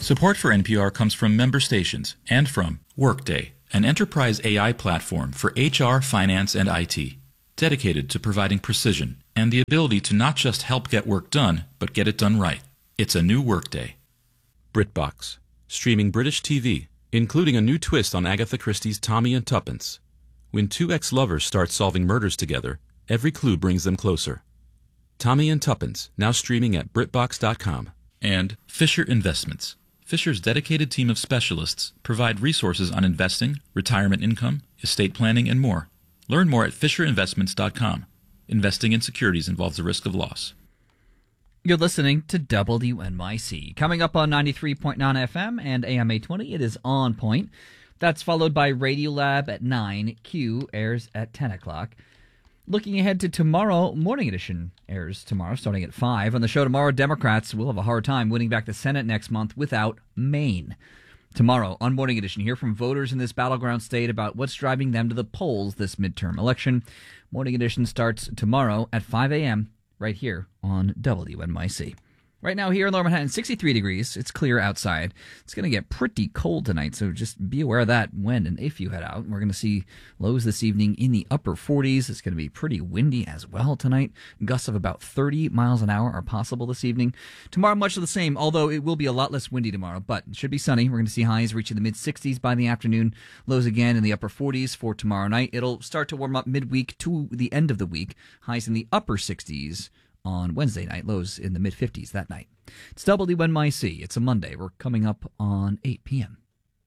Support for NPR comes from member stations and from Workday, an enterprise AI platform for HR, finance, and IT, dedicated to providing precision and the ability to not just help get work done, but get it done right. It's a new Workday. BritBox, streaming British TV, including a new twist on Agatha Christie's Tommy and Tuppence. When two ex-lovers start solving murders together, every clue brings them closer. Tommy and Tuppence, now streaming at BritBox.com. And Fisher Investments. Fisher's dedicated team of specialists provide resources on investing, retirement income, estate planning, and more. Learn more at FisherInvestments.com. Investing in securities involves the risk of loss. You're listening to WNYC. Coming up on 93.9 FM and AM 820, it is On Point. That's followed by Radiolab at 9. Q airs at 10 o'clock. Looking ahead to tomorrow, Morning Edition airs tomorrow, starting at 5. On the show tomorrow, Democrats will have a hard time winning back the Senate next month without Maine. Tomorrow on Morning Edition, hear from voters in this battleground state about what's driving them to the polls this midterm election. Morning Edition starts tomorrow at 5 a.m. right here on WNYC. Right now here in Lower Manhattan, 63 degrees. It's clear outside. It's going to get pretty cold tonight, so just be aware of that when and if you head out. We're going to see lows this evening in the upper 40s. It's going to be pretty windy as well tonight. Gusts of about 30 miles an hour are possible this evening. Tomorrow, much of the same, although it will be a lot less windy tomorrow, but it should be sunny. We're going to see highs reaching the mid-60s by the afternoon, lows again in the upper 40s for tomorrow night. It'll start to warm up midweek to the end of the week, highs in the upper 60s on Wednesday night, lows in the mid-50s that night. It's WNYC. It's a Monday. We're coming up on 8 p.m.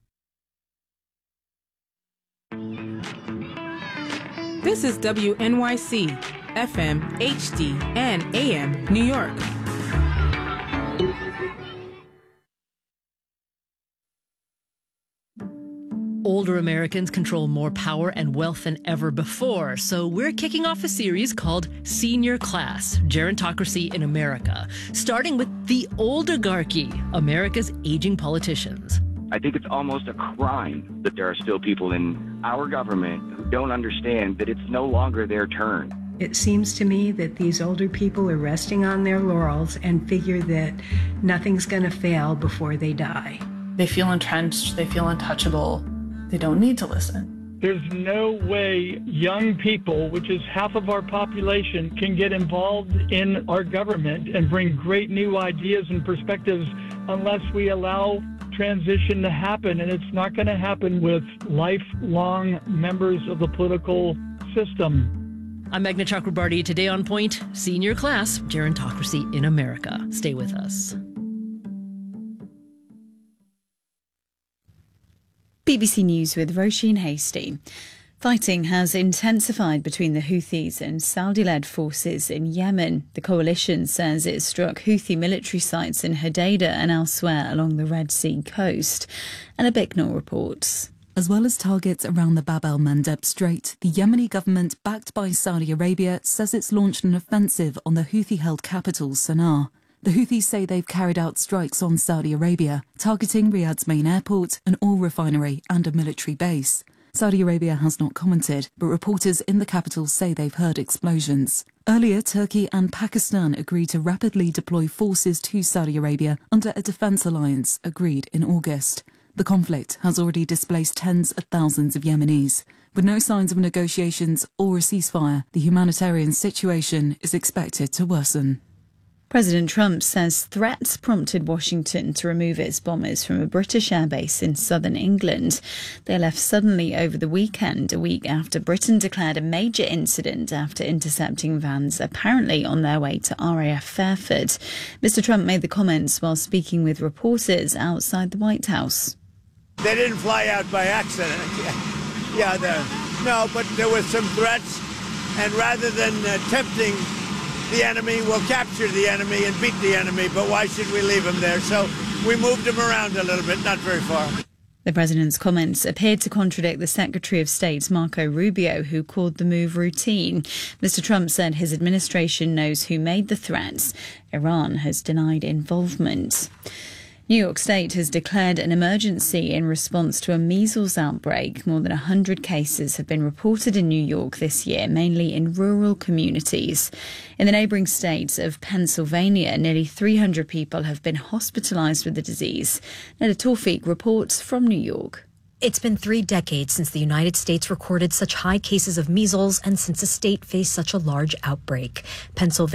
This is WNYC, FM, HD, and AM, New York. Older Americans control more power and wealth than ever before, so we're kicking off a series called Senior Class, Gerontocracy in America, starting with the Oldigarchy, America's aging politicians. I think it's almost a crime that there are still people in our government who don't understand that it's no longer their turn. It seems to me that these older people are resting on their laurels and figure that nothing's going to fail before they die. They feel entrenched, they feel untouchable. They don't need to listen. There's no way young people, which is half of our population, can get involved in our government and bring great new ideas and perspectives unless we allow transition to happen. And it's not going to happen with lifelong members of the political system. I'm Meghna Chakrabarty. Today on Point, Senior Class, Gerontocracy in America. Stay with us. BBC News with Roisin Hastie. Fighting has intensified between the Houthis and Saudi-led forces in Yemen. The coalition says it struck Houthi military sites in Hodeidah and elsewhere along the Red Sea coast. Anna Bicknell reports. As well as targets around the Bab el-Mandeb Strait, the Yemeni government, backed by Saudi Arabia, says it's launched an offensive on the Houthi-held capital, Sana'a. The Houthis say they've carried out strikes on Saudi Arabia, targeting Riyadh's main airport, an oil refinery and a military base. Saudi Arabia has not commented, but reporters in the capital say they've heard explosions. Earlier, Turkey and Pakistan agreed to rapidly deploy forces to Saudi Arabia under a defence alliance agreed in August. The conflict has already displaced tens of thousands of Yemenis. With no signs of negotiations or a ceasefire, the humanitarian situation is expected to worsen. President Trump says threats prompted Washington to remove its bombers from a British airbase in southern England. They left suddenly over the weekend, a week after Britain declared a major incident after intercepting vans apparently on their way to RAF Fairford. Mr. Trump made the comments while speaking with reporters outside the White House. They didn't fly out by accident. No, but there were some threats, and rather than tempting the enemy, we'll capture the enemy and beat the enemy, but why should we leave him there? So we moved him around a little bit, not very far. The president's comments appeared to contradict the Secretary of State's Marco Rubio, who called the move routine. Mr. Trump said his administration knows who made the threats. Iran has denied involvement. New York State has declared an emergency in response to a measles outbreak. More than 100 cases have been reported in New York this year, mainly in rural communities. In the neighbouring state of Pennsylvania, nearly 300 people have been hospitalised with the disease. Neda Tawfiq reports from New York. It's been 3 decades since the United States recorded such high cases of measles and since the state faced such a large outbreak. Pennsylvania